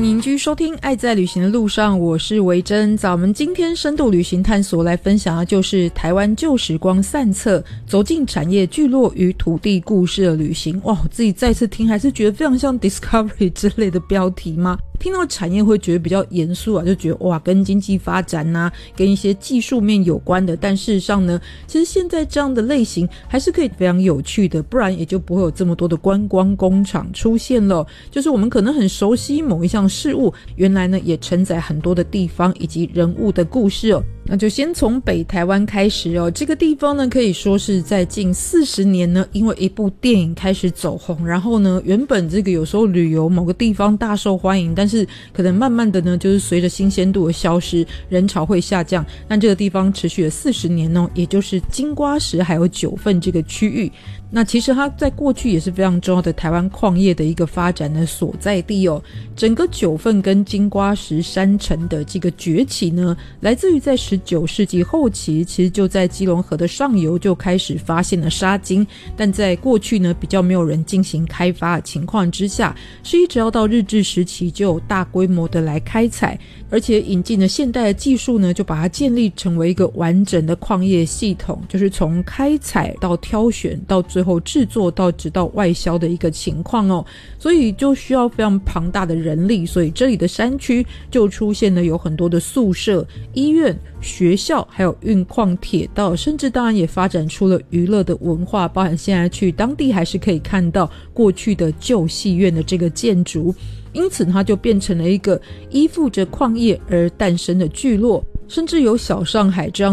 迎您继续收听爱在旅行的路上，我是维珍。我们今天深度旅行探索来分享的就是台湾旧时光散策，走进产业聚落与土地故事的旅行。哇，我自己再次听还是觉得非常像 Discovery 之类的标题吗？听到产业会觉得比较严肃啊，就觉得哇，跟经济发展啊，跟一些技术面有关的。但事实上呢，其实现在这样的类型还是可以非常有趣的，不然也就不会有这么多的观光工厂出现了。就是我们可能很熟悉某一项事物，原来呢也承载很多的地方以及人物的故事哦。那就先从北台湾开始哦，这个地方呢可以说是在近40年呢，因为一部电影开始走红，然后呢原本这个有时候旅游某个地方大受欢迎，但是可能慢慢的呢就是随着新鲜度的消失，人潮会下降，但这个地方持续了40年哦，也就是金瓜石还有九份这个区域。那其实它在过去也是非常重要的台湾矿业的一个发展的所在地哦。整个九份跟金瓜石山城的这个崛起呢，来自于在19世纪后期，其实就在基隆河的上游就开始发现了沙金，但在过去呢比较没有人进行开发的情况之下，是一直要到日治时期就有大规模的来开采，而且引进了现代的技术呢，就把它建立成为一个完整的矿业系统，就是从开采到挑选到最后制作到直到外销的一个情况哦。所以就需要非常庞大的人力，所以这里的山区就出现了有很多的宿舍、医院、学校，还有运矿铁道，甚至当然也发展出了娱乐的文化，包含现在去当地还是可以看到过去的旧戏院的这个建筑。因此它就变成了一个依附着矿业而诞生的聚落，甚至有小上海这样